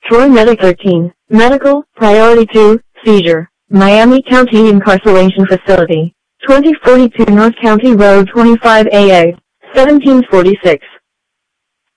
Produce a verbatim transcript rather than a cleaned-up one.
Troy Medic thirteen, Medical, Priority two, Seizure, Miami County Incarceration Facility, twenty forty-two North County Road twenty-five A A, seventeen forty-six.